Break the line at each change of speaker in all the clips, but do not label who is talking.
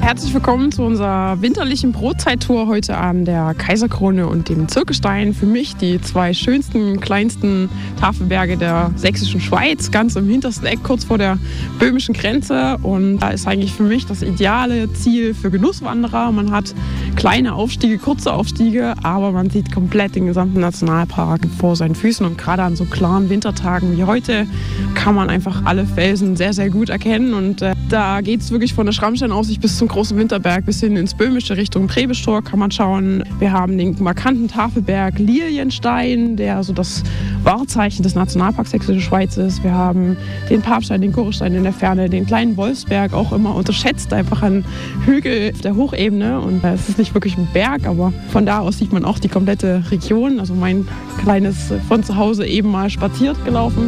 Herzlich willkommen zu unserer winterlichen Brotzeit-Tour heute an der Kaiserkrone und dem Zirkelstein. Für mich die zwei schönsten, kleinsten Tafelberge der sächsischen Schweiz, ganz im hintersten Eck, kurz vor der böhmischen Grenze. Und da ist eigentlich für mich das ideale Ziel für Genusswanderer. Man hat kleine Aufstiege, kurze Aufstiege, aber man sieht komplett den gesamten Nationalpark vor seinen Füßen. Und gerade an so klaren Wintertagen wie heute kann man einfach alle Felsen sehr, sehr gut erkennen. Und da geht es wirklich von der Schrammsteinaussicht bis zum großen Winterberg bis hin ins Böhmische Richtung Prebestor kann man schauen. Wir haben den markanten Tafelberg Lilienstein, der so das Wahrzeichen des Nationalparks Sächsische Schweiz ist. Wir haben den Papstein, den Chorstein in der Ferne, den kleinen Wolfsberg, auch immer unterschätzt, einfach ein Hügel der Hochebene. Und es ist nicht wirklich ein Berg, aber von da aus sieht man auch die komplette Region. Also mein kleines von zu Hause eben mal spaziert gelaufen.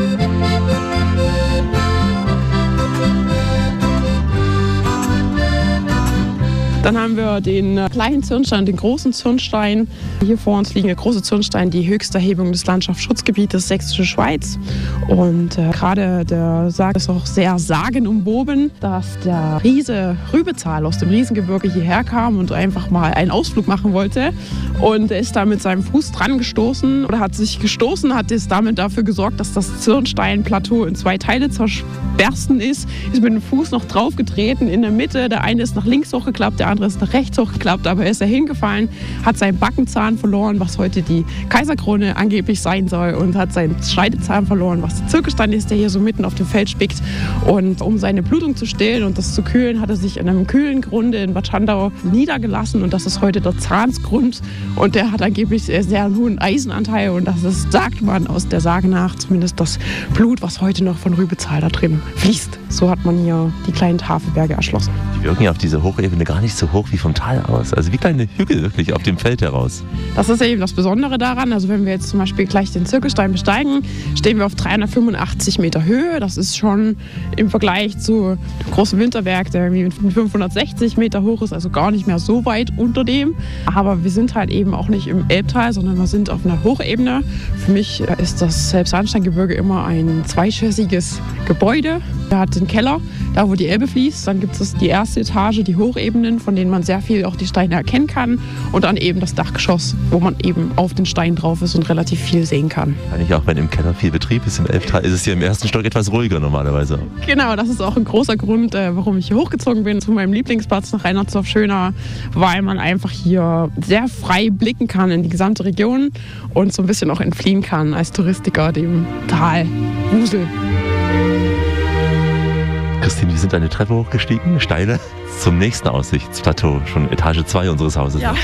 Dann haben wir den kleinen Zürnstein, den großen Zürnstein. Hier vor uns liegen der große Zürnstein, die höchste Erhebung des Landschaftsschutzgebietes Sächsische Schweiz. Und gerade der sagt es auch sehr sagenumwoben, dass der Riese Rübezahl aus dem Riesengebirge hierher kam und einfach mal einen Ausflug machen wollte. Und er ist da mit seinem Fuß dran gestoßen oder hat sich gestoßen, hat es damit dafür gesorgt, dass das Zürnstein-Plateau in zwei Teile zerbersten ist mit dem Fuß noch draufgetreten in der Mitte. Der eine ist nach links hochgeklappt, der andere ist nach rechts hochgeklappt, aber er ist hingefallen, hat seinen Backenzahn verloren, was heute die Kaiserkrone angeblich sein soll, und hat seinen Schneidezahn verloren, was der Zirkelstein ist, der hier so mitten auf dem Feld spickt. Und um seine Blutung zu stillen und das zu kühlen, hat er sich in einem kühlen Grunde in Bad Schandau niedergelassen, und das ist heute der Zahnsgrund, und der hat angeblich sehr hohen Eisenanteil, und das ist, sagt man aus der Sage nach, zumindest das Blut, was heute noch von Rübezahl da drin fließt. So hat man hier die kleinen Tafelberge erschlossen.
Die wirken ja auf dieser Hochebene gar nicht so hoch wie vom Tal aus. Also wie kleine Hügel wirklich auf dem Feld heraus.
Das ist eben das Besondere daran. Also wenn wir jetzt zum Beispiel gleich den Zirkelstein besteigen, stehen wir auf 385 Meter Höhe. Das ist schon im Vergleich zu dem großen Winterberg, der irgendwie mit 560 Meter hoch ist, also gar nicht mehr so weit unter dem. Aber wir sind halt eben auch nicht im Elbtal, sondern wir sind auf einer Hochebene. Für mich ist das Elbsandsteingebirge immer ein zweischässiges Gebäude. Er hat den Keller, da wo die Elbe fließt. Dann gibt es die erste Etage, die Hochebenen, von denen man sehr viel auch die Steine erkennen kann. Und dann eben das Dachgeschoss, wo man eben auf den Stein drauf ist und relativ viel sehen kann.
Eigentlich auch, wenn im Keller viel Betrieb ist, im Elbtal ist es hier im ersten Stock etwas ruhiger normalerweise.
Genau, das ist auch ein großer Grund, warum ich hier hochgezogen bin, zu meinem Lieblingsplatz nach Reinertsdorf-Schöna, weil man einfach hier sehr frei blicken kann in die gesamte Region und so ein bisschen auch entfliehen kann als Touristiker dem Talwusel.
Christine, wir sind eine Treppe hochgestiegen, steile, zum nächsten Aussichtsplateau, schon Etage 2 unseres Hauses.
Ja,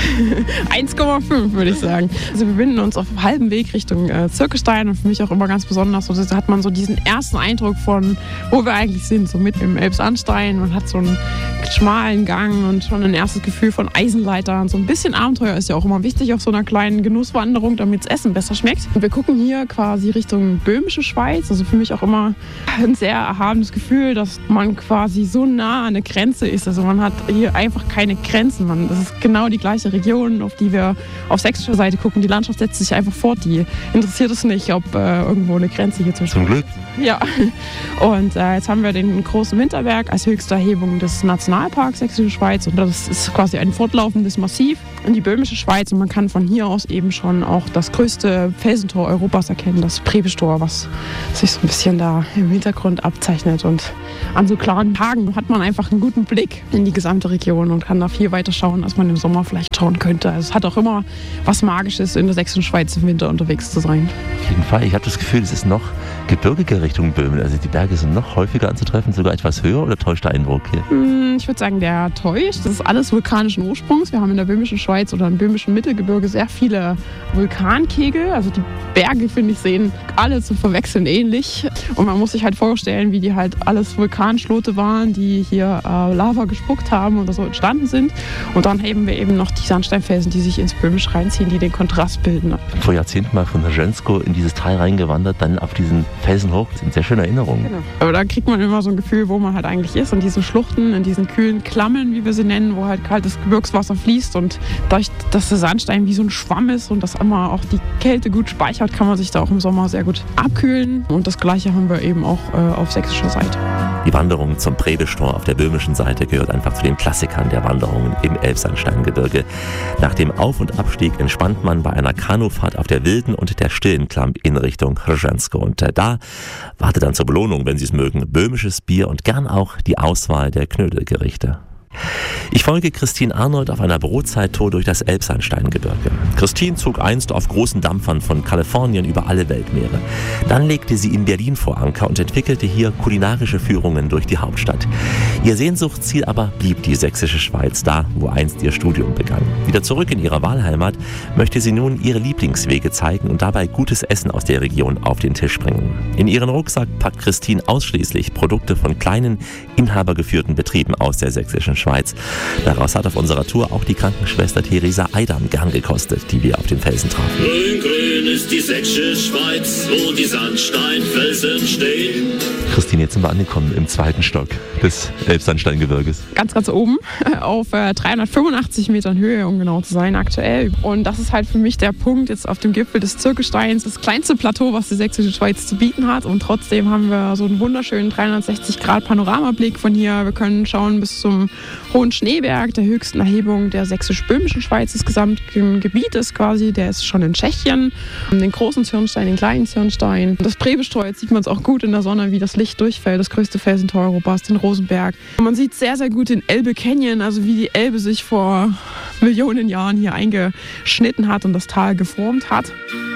1,5 würde ich sagen. Also wir befinden uns auf halbem Weg Richtung Zirkelstein, und für mich auch immer ganz besonders, so hat man so diesen ersten Eindruck von, wo wir eigentlich sind, so mit im Elbsandstein. Man hat so einen schmalen Gang und schon ein erstes Gefühl von Eisenleitern. So ein bisschen Abenteuer ist ja auch immer wichtig auf so einer kleinen Genusswanderung, damit das Essen besser schmeckt. Und wir gucken hier quasi Richtung Böhmische Schweiz, also für mich auch immer ein sehr erhabenes Gefühl, dass man quasi so nah an der Grenze ist. Also man hat hier einfach keine Grenzen. Das ist genau die gleiche Region, auf die wir auf sächsischer Seite gucken. Die Landschaft setzt sich einfach fort. Die interessiert es nicht, ob irgendwo eine Grenze hier zwischen.
Zum Glück.
Ja. Und jetzt haben wir den großen Winterberg als höchste Erhebung des Nationalparks Sächsische Schweiz. Und das ist quasi ein fortlaufendes Massiv in die Böhmische Schweiz. Und man kann von hier aus eben schon auch das größte Felsentor Europas erkennen, das Prebestor, was sich so ein bisschen da im Hintergrund abzeichnet. Und an so klaren Tagen hat man einfach einen guten Blick in die gesamte Region und kann da viel weiter schauen, als man im Sommer vielleicht schauen könnte. Also es hat auch immer was Magisches, in der sächsischen Schweiz im Winter unterwegs zu sein.
Auf jeden Fall. Ich habe das Gefühl, es ist noch gebirgiger Richtung Böhmen. Also die Berge sind noch häufiger anzutreffen, sogar etwas höher, oder täuscht der Eindruck hier?
Ich würde sagen, der täuscht. Das ist alles vulkanischen Ursprungs. Wir haben in der Böhmischen Schweiz oder im Böhmischen Mittelgebirge sehr viele Vulkankegel. Also die Berge, finde ich, sehen alle zu verwechseln ähnlich. Und man muss sich halt vorstellen, wie die halt alles Vulkanschlote waren, die hier Lava gespuckt haben oder so entstanden sind. Und dann haben wir eben noch die Sandsteinfelsen, die sich ins Böhmisch reinziehen, die den Kontrast bilden.
Ich bin vor Jahrzehnten mal von Herzensko in dieses Tal reingewandert, dann auf diesen Felsen hoch. Das sind sehr schöne Erinnerungen.
Genau. Aber da kriegt man immer so ein Gefühl, wo man halt eigentlich ist, in diesen Schluchten, in diesen kühlen Klammeln, wie wir sie nennen, wo halt kaltes Gebirgswasser fließt, und dadurch, dass der Sandstein wie so ein Schwamm ist und das immer auch die Kälte gut speichert, kann man sich da auch im Sommer sehr gut abkühlen, und das Gleiche haben wir eben auch auf sächsischer Seite.
Die Wanderung zum Präbestor auf der böhmischen Seite gehört einfach zu den Klassikern der Wanderungen im Elbsandsteingebirge. Nach dem Auf- und Abstieg entspannt man bei einer Kanufahrt auf der Wilden und der Stillen Klamm in Richtung Hržensko. Und da wartet dann zur Belohnung, wenn Sie es mögen, böhmisches Bier und gern auch die Auswahl der Knödelgerichte. Ich folge Christine Arnold auf einer Brotzeittour durch das Elbsandsteingebirge. Christine zog einst auf großen Dampfern von Kalifornien über alle Weltmeere. Dann legte sie in Berlin vor Anker und entwickelte hier kulinarische Führungen durch die Hauptstadt. Ihr Sehnsuchtsziel aber blieb die sächsische Schweiz, da wo einst ihr Studium begann. Wieder zurück in ihrer Wahlheimat möchte sie nun ihre Lieblingswege zeigen und dabei gutes Essen aus der Region auf den Tisch bringen. In ihren Rucksack packt Christine ausschließlich Produkte von kleinen, inhabergeführten Betrieben aus der sächsischen Schweiz. Daraus hat auf unserer Tour auch die Krankenschwester Theresa Eidam gern gekostet, die wir auf dem Felsen trafen.
Grün ist die sächsische Schweiz, wo die Sandsteinfelsen stehen.
Christine, jetzt sind wir angekommen im 2. Stock des Elbsandsteingebirges.
Ganz oben auf 385 Metern Höhe, um genau zu sein, aktuell. Und das ist halt für mich der Punkt jetzt auf dem Gipfel des Zirkelsteins, das kleinste Plateau, was die sächsische Schweiz zu bieten hat. Und trotzdem haben wir so einen wunderschönen 360-Grad-Panoramablick von hier. Wir können schauen bis zum Hohen Schneeberg, der höchsten Erhebung der sächsisch-böhmischen Schweiz des gesamten Gebietes quasi. Der ist schon in Tschechien. Den großen Zirnstein, den kleinen Zirnstein. Das Präbestor, jetzt sieht man es auch gut in der Sonne, wie das Licht durchfällt. Das größte Felsentor Europas, den Rosenberg. Und man sieht sehr, sehr gut den Elbe Canyon, also wie die Elbe sich vor Millionen Jahren hier eingeschnitten hat und das Tal geformt hat.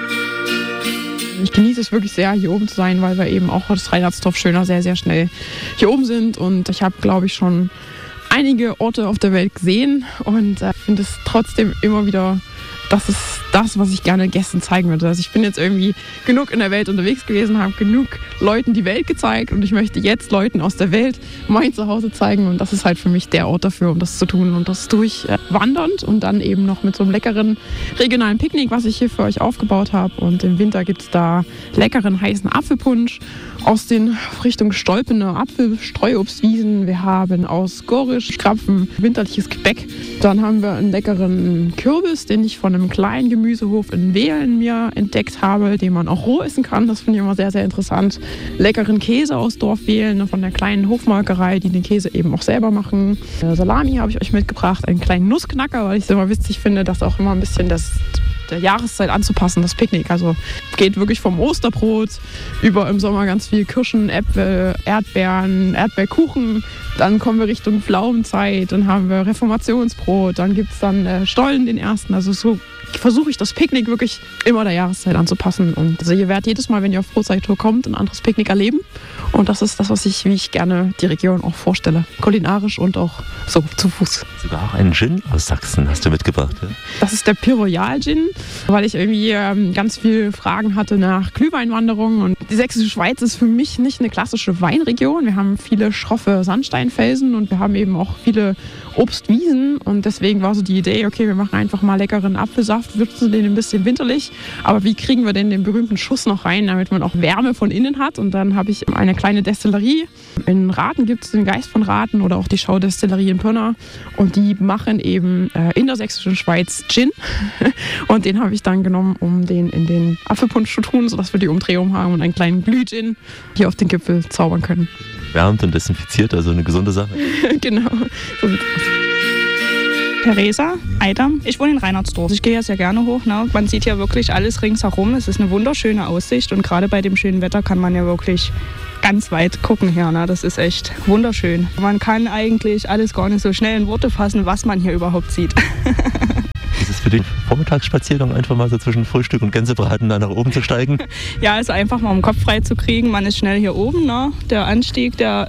Ich genieße es wirklich sehr, hier oben zu sein, weil wir eben auch das Reinhardsdorf Schöner sehr, sehr schnell hier oben sind. Und ich habe, glaube ich, schon einige Orte auf der Welt gesehen und finde es trotzdem immer wieder, das ist das, was ich gerne Gästen zeigen würde. Also ich bin jetzt irgendwie genug in der Welt unterwegs gewesen, habe genug Leuten die Welt gezeigt und ich möchte jetzt Leuten aus der Welt mein Zuhause zeigen und das ist halt für mich der Ort dafür, um das zu tun und das durchwandernd und dann eben noch mit so einem leckeren regionalen Picknick, was ich hier für euch aufgebaut habe und im Winter gibt es da leckeren heißen Apfelpunsch aus den Richtung Stolpener Apfelstreuobstwiesen. Wir haben aus Gorisch, Krapfen, winterliches Gebäck. Dann haben wir einen leckeren Kürbis, den ich von einem kleinen Gemüsehof in Wehlen mir entdeckt habe, den man auch roh essen kann. Das finde ich immer sehr, sehr interessant. Leckeren Käse aus Dorf Wehlen von der kleinen Hofmolkerei, die den Käse eben auch selber machen. Salami habe ich euch mitgebracht, einen kleinen Nussknacker, weil ich es immer witzig finde, dass auch immer ein bisschen der Jahreszeit anzupassen, das Picknick. Also geht wirklich vom Osterbrot über im Sommer ganz viel Kirschen, Äpfel, Erdbeeren, Erdbeerkuchen. Dann kommen wir Richtung Pflaumenzeit, dann haben wir Reformationsbrot, dann gibt es dann Stollen, den ersten. Also so versuche ich das Picknick wirklich immer der Jahreszeit anzupassen. Und also ihr werdet jedes Mal, wenn ihr auf Brotzeittour kommt, ein anderes Picknick erleben. Und das ist das, wie ich gerne die Region auch vorstelle. Kulinarisch und auch so zu Fuß.
Sogar auch einen Gin aus Sachsen hast du mitgebracht, ja?
Das ist der Pyroyal Gin, weil ich irgendwie ganz viele Fragen hatte nach Glühweinwanderungen. Und die sächsische Schweiz ist für mich nicht eine klassische Weinregion. Wir haben viele schroffe Sandsteinfelsen und wir haben eben auch viele Obstwiesen. Und deswegen war so die Idee, okay, wir machen einfach mal leckeren Apfelsaft, würzen den ein bisschen winterlich. Aber wie kriegen wir denn den berühmten Schuss noch rein, damit man auch Wärme von innen hat? Und dann habe ich eine kleine Destillerie. In Rathen gibt es den Geist von Rathen oder auch die Schaudestillerie in Pirna. Und die machen eben in der sächsischen Schweiz Gin. Und den habe ich dann genommen, um den in den Apfelpunsch zu tun, sodass wir die Umdrehung haben und einen kleinen Glühgin hier auf den Gipfel zaubern können.
Wärmt und desinfiziert, also eine gesunde Sache.
Genau, so sieht es aus.
Theresa Eidam. Ich wohne in Reinhardsdorf. Ich gehe ja sehr gerne hoch. Ne? Man sieht ja wirklich alles ringsherum. Es ist eine wunderschöne Aussicht und gerade bei dem schönen Wetter kann man ja wirklich ganz weit gucken hier. Ne? Das ist echt wunderschön. Man kann eigentlich alles gar nicht so schnell in Worte fassen, was man hier überhaupt sieht.
Ist es für den Vormittagsspaziergang einfach mal so zwischen Frühstück und Gänsebraten da nach oben zu steigen?
Ja, also einfach mal um den Kopf frei zu kriegen. Man ist schnell hier oben. Ne? Der Anstieg, der